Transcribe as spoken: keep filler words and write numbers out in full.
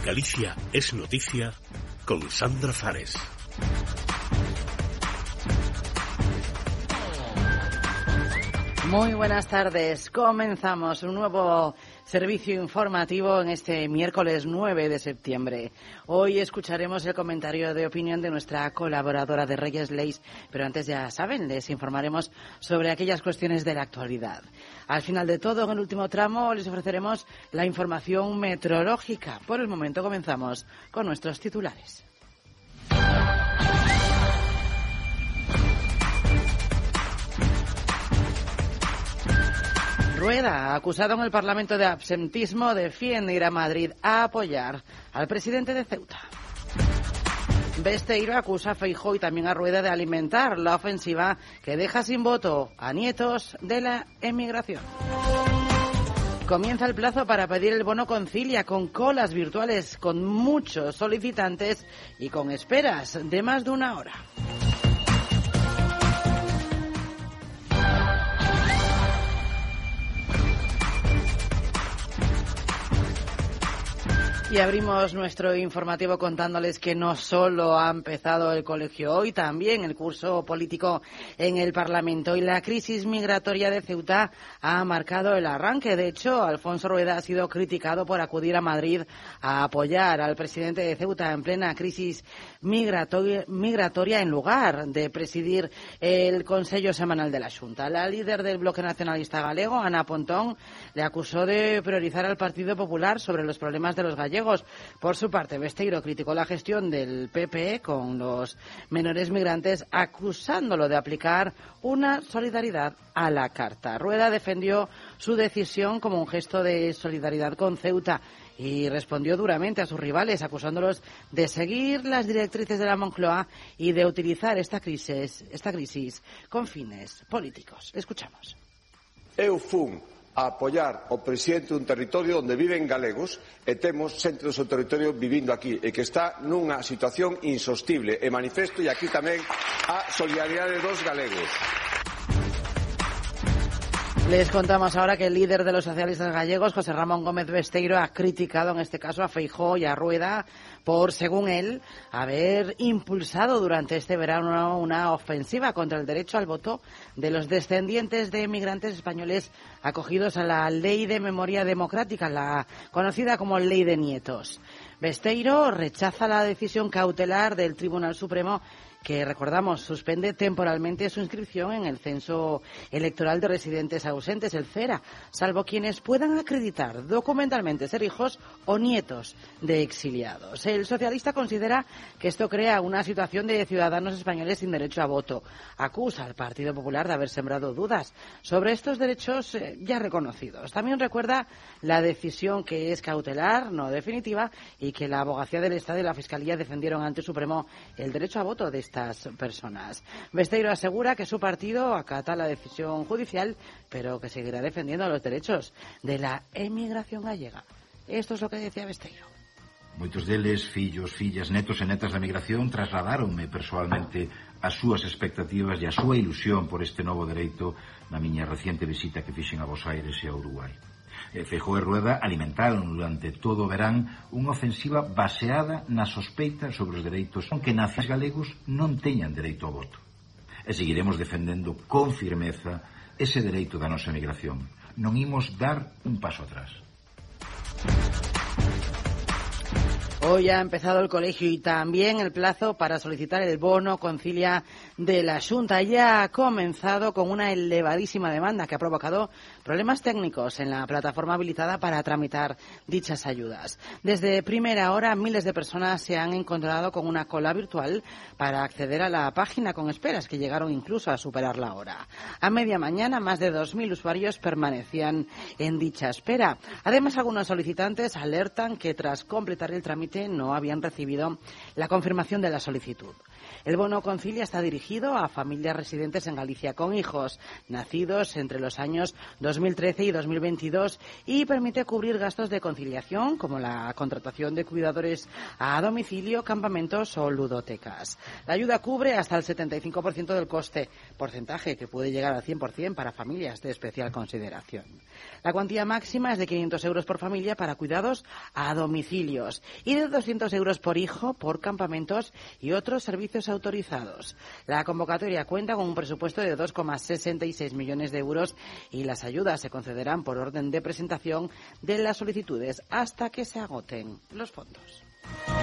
Galicia es noticia con Sandra Fares. Muy buenas tardes. Comenzamos un nuevo servicio informativo en este miércoles nueve de septiembre. Hoy escucharemos el comentario de opinión de nuestra colaboradora de Reyes Leis, pero antes, ya saben, les informaremos sobre aquellas cuestiones de la actualidad. Al final de todo, en el último tramo, les ofreceremos la información meteorológica. Por el momento comenzamos con nuestros titulares. Rueda, acusado en el Parlamento de absentismo, defiende ir a Madrid a apoyar al presidente de Ceuta. Besteiro acusa a Feijóo y también a Rueda de alimentar la ofensiva que deja sin voto a nietos de la emigración. Comienza el plazo para pedir el bono Concilia, con colas virtuales, con muchos solicitantes y con esperas de más de una hora. Y abrimos nuestro informativo contándoles que no solo ha empezado el colegio hoy, también el curso político en el Parlamento, y la crisis migratoria de Ceuta ha marcado el arranque. De hecho, Alfonso Rueda ha sido criticado por acudir a Madrid a apoyar al presidente de Ceuta en plena crisis migratoria, migratoria en lugar de presidir el Consejo Semanal de la Xunta. La líder del Bloque Nacionalista Galego, Ana Pontón, le acusó de priorizar al Partido Popular sobre los problemas de los gallegos. Por su parte, Besteiro criticó la gestión del P P E con los menores migrantes, acusándolo de aplicar una solidaridad a la carta. Rueda defendió su decisión como un gesto de solidaridad con Ceuta y respondió duramente a sus rivales, acusándolos de seguir las directrices de la Moncloa y de utilizar esta crisis, esta crisis con fines políticos. Escuchamos. Eu fun a apoiar o presidente dun territorio onde viven galegos e temos xente do seu territorio vivindo aquí e que está nunha situación insostible e manifesto, e aquí tamén a solidaridade dos galegos. Les contamos ahora que el líder de los socialistas gallegos, José Ramón Gómez Besteiro, ha criticado en este caso a Feijóo y a Rueda por, según él, haber impulsado durante este verano una ofensiva contra el derecho al voto de los descendientes de emigrantes españoles acogidos a la Ley de Memoria Democrática, la conocida como Ley de Nietos. Besteiro rechaza la decisión cautelar del Tribunal Supremo, que, recordamos, suspende temporalmente su inscripción en el Censo Electoral de Residentes Ausentes, el CERA, salvo quienes puedan acreditar documentalmente ser hijos o nietos de exiliados. El socialista considera que esto crea una situación de ciudadanos españoles sin derecho a voto. Acusa al Partido Popular de haber sembrado dudas sobre estos derechos eh, ya reconocidos. También recuerda la decisión que es cautelar, no definitiva, y que la Abogacía del Estado y la Fiscalía defendieron ante el Supremo el derecho a voto de estas personas. Besteiro asegura que su partido acata la decisión judicial, pero que seguirá defendiendo los derechos de la emigración gallega. Esto es lo que decía Besteiro. Moitos deles, fillos, fillas, netos e netas da migración, trasladaronme persoalmente as súas expectativas e a súa ilusión por este novo dereito na miña reciente visita que fixen a Bos Aires e a Uruguai. Feijóo e Rueda alimentaron durante todo o verán unha ofensiva baseada na sospeita sobre os dereitos que nacionais galegos non teñan dereito ao voto. E seguiremos defendendo con firmeza ese dereito da nosa emigración. Non imos dar un paso atrás. Hoy ha empezado el colegio y también el plazo para solicitar el bono Concilia de la Xunta. Ya ha comenzado con una elevadísima demanda que ha provocado problemas técnicos en la plataforma habilitada para tramitar dichas ayudas. Desde primera hora, miles de personas se han encontrado con una cola virtual para acceder a la página, con esperas que llegaron incluso a superar la hora. A media mañana, más de dos mil usuarios permanecían en dicha espera. Además, algunos solicitantes alertan que tras completar el trámite no habían recibido la confirmación de la solicitud. El bono Concilia está dirigido a familias residentes en Galicia con hijos, nacidos entre los años dos mil trece y dos mil veintidós, y permite cubrir gastos de conciliación, como la contratación de cuidadores a domicilio, campamentos o ludotecas. La ayuda cubre hasta el setenta y cinco por ciento del coste, porcentaje que puede llegar al cien por ciento para familias de especial consideración. La cuantía máxima es de quinientos euros por familia para cuidados a domicilios y de doscientos euros por hijo por campamentos y otros servicios autorizados. La convocatoria cuenta con un presupuesto de dos coma sesenta y seis millones de euros y las ayudas se concederán por orden de presentación de las solicitudes hasta que se agoten los fondos.